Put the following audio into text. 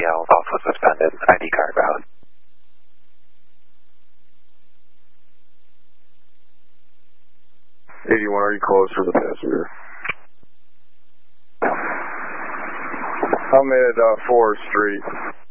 CDL is also suspended. ID card valid. 81, are you closed for the passenger? I'm at 4th Street.